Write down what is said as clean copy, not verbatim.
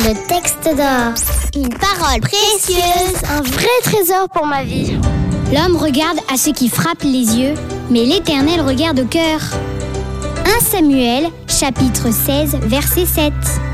Le texte d'or. Une parole précieuse. Un vrai trésor pour ma vie. L'homme regarde à ce qui frappe les yeux, mais l'Éternel regarde au cœur. 1 Samuel, chapitre 16, verset 7.